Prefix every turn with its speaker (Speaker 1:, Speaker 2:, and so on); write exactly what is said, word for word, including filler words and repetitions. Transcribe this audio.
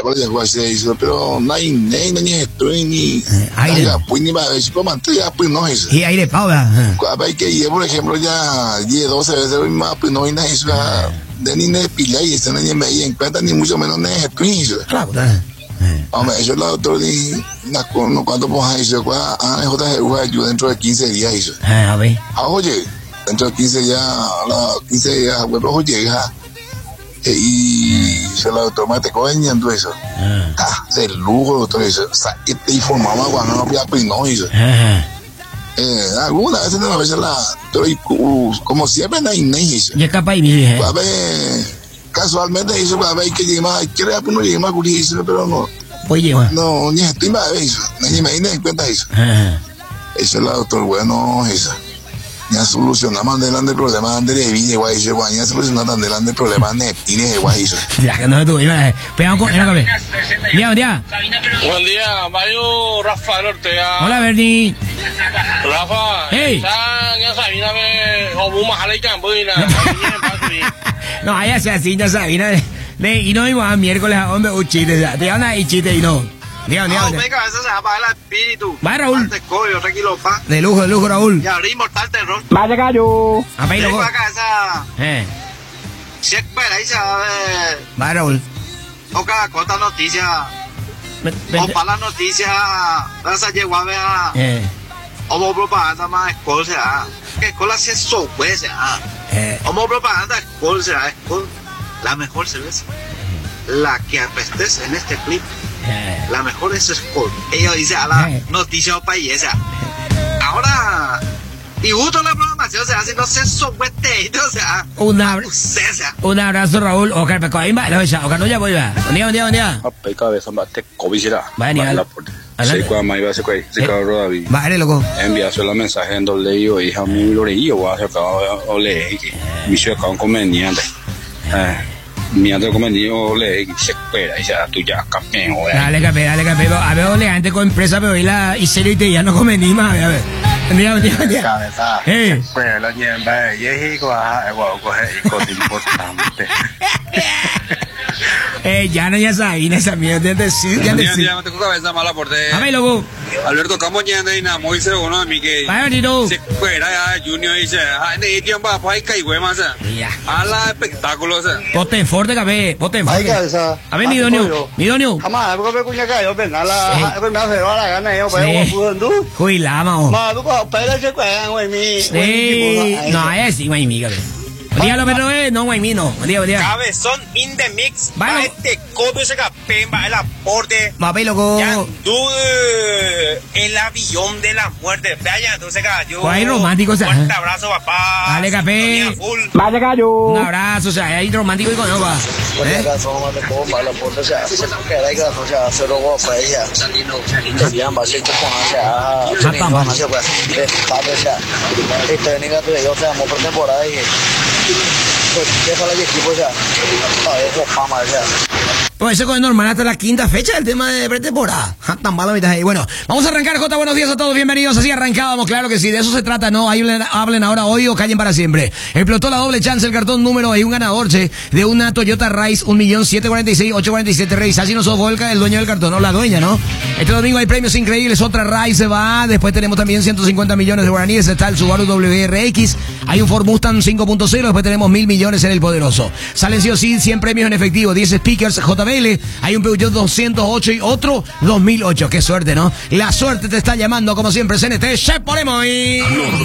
Speaker 1: por ejemplo, eso, pero no hay ni ni estoy ni
Speaker 2: aire,
Speaker 1: pues ni va a ver si puedo mantener, pues no es.
Speaker 2: Y aire pauda.
Speaker 1: Hay que ir, por ejemplo, ya diez, doce veces más, pues no hay nada eso, de ni de pila y eso no me en cuenta ni mucho menos de estoy.
Speaker 2: Claro.
Speaker 1: Hombre, eso es la doctora y cuánto pues eso, ah, es otra ayuda dentro de quince días eso.
Speaker 2: A ver.
Speaker 1: Ah, oye, dentro de quince días, quince días, bueno, oye, ja. Y se la doctora me te coñando eso. Ah, de lujo, doctor, eso. O sea, y te informaba cuando no había pino eso. Eh, alguna vez no a veces la, pero como siempre no hay ni eso.
Speaker 2: Ya capaz y me dije.
Speaker 1: A ver, casualmente eso, a ver que llegue más, quiere que no llegue más con eso, pero no.
Speaker 2: Pues lleva.
Speaker 1: No, ni estoy más de eso, ni me di cuenta de eso. Eso es la doctora, bueno, esa. Ya solucionamos delante el problema de vida, guay, se guay, ya solucionamos delante el problema de tiene guay.
Speaker 2: Ya que no se tuvo, iba, pegamos con, era cabeza. Día, buen día.
Speaker 3: Buen día, Mario Rafael Ortega.
Speaker 2: Hola, Bernie.
Speaker 3: Rafa.
Speaker 2: Hey.
Speaker 3: Ya Sabina me, o muy mal y campo y nada.
Speaker 2: No, allá se así, ya Sabina. Y no íbamos a miércoles a hombre un chiste, ya. Te van a ir chiste y no. Diga, diga.
Speaker 3: No, venga, eso se va a pagar el espíritu.
Speaker 2: Va, Raúl. De lujo, de lujo, Raúl.
Speaker 3: Y abrí Mortal Terror.
Speaker 2: Vaya gallo. A ver, loco.
Speaker 3: Venga, esa.
Speaker 2: Eh.
Speaker 3: Si espera, ahí se va a ver.
Speaker 2: Va, Raúl.
Speaker 3: O cada cosa noticia. O para la noticia. Esa llegó a ver.
Speaker 2: Eh.
Speaker 3: O vos propaganda más escuela será. Que escuela si es software será.
Speaker 2: Eh.
Speaker 3: O vos propaganda escuela será. La mejor cerveza. La que apestes en este clip. La mejor es Skol. Ellos dicen a la noticia país. Ahora, y justo la programación se hace, no sé, software, o sea,
Speaker 2: un abrazo, un abrazo, Raúl. Ocar, pero ahí va, Ocar, no ya voy a. Buen día, buen día, buen día.
Speaker 4: Apai cabeza mate cobijera.
Speaker 2: Vaya,
Speaker 4: se cuá mai va se cuá, se cuá rodavi.
Speaker 2: Vale, loco.
Speaker 4: Envía solo mensaje en doble y hija muy loreillo, va a hacer o le que mi se acá un conveniente. Eh. Mira, como digo, le se espera, ya tú ya campeón.
Speaker 2: Dale, campeón, dale, campeón. A ver, ole, antes con empresa, pero hoy la y serio y te ya no come ni más. A ver, mira, mira, mira.
Speaker 4: Cabeza. Eh. Pero lo lleva, y es igual, igual, es importante.
Speaker 2: Eh, ya no ya sabía esa mierda de decir, ya decir.
Speaker 4: Ya no tengo cabeza mala por de.
Speaker 2: A ver, loco.
Speaker 4: Alberto Camoñán de Dinamo dice uno a mí que.
Speaker 2: Vaya, Tito.
Speaker 4: Se espera ya, Junior dice, ah, de tiempo para pues hay que más. A la espectáculo,
Speaker 2: Poten fuerte, cabé, poten fuerte. A ver, mi donio, mi donio.
Speaker 5: Jamás, porque cuña que yo venga la, me hace la gana yo, pero yo puedo tú.
Speaker 2: Cuidado, mano.
Speaker 5: Ma, tú para se cuegan, güey, mi.
Speaker 2: Sí, no, es sí, güey, mi, cabé. Dígalo, pero eh, no, güey, no. Día, día.
Speaker 3: Cabezón in the mix.
Speaker 2: Va,
Speaker 3: este cobio ese capén, va el aporte.
Speaker 2: Va, ve, loco.
Speaker 3: Ya, tú, el avión de la muerte. Vaya, entonces, gallo.
Speaker 2: Pues ahí romántico, o sea.
Speaker 3: Un abrazo, papá.
Speaker 2: Dale, café.
Speaker 5: Vaya, gallo.
Speaker 2: Un abrazo, o sea, ahí romántico y con no, va.
Speaker 5: ¿Eh? O sea, se no queda ahí, o sea, se lo voy a ella. Se llama, se compone, o sea, se llama, o sea, o sea, este venga tú y yo, o sea, por temporada y pues déjala el equipo ya, a ver, eso fama ya.
Speaker 2: Pues eso es normal hasta la quinta fecha del tema de pretemporada. Tan malo mitad ahí. Bueno, vamos a arrancar, Jota. Buenos días a todos, bienvenidos. Así arrancábamos, claro que sí, de eso se trata, ¿no? Hablen, hablen ahora hoy o callen para siempre. Explotó la doble chance, el cartón número y un ganador, che, de una Toyota Rise, un millón siete cuarenta y seis, ocho cuarenta y siete. Revisa si no sos Volca, el dueño del cartón, no la dueña, ¿no? Este domingo hay premios increíbles, otra Rise se va, después tenemos también ciento cincuenta millones de guaraníes, está el Subaru W R X, hay un Ford Mustang cinco punto cero, después tenemos mil millones en el poderoso. Salen sí o sí cien premios en efectivo, diez speakers J B L, hay un Peugeot doscientos ocho y otro dos mil ocho. Qué suerte, ¿no? La suerte te está llamando, como siempre, C N T. ¡Se ponemos!